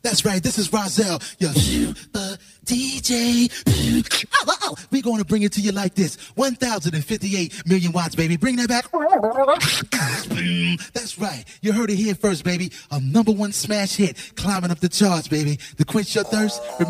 That's right, this is Rozelle, your super DJ. We're going to bring it to you like this. 1,058 million watts, baby. Bring that back. That's right. You heard it here first, baby. A #1 smash hit climbing up the charts, baby. To quench your thirst,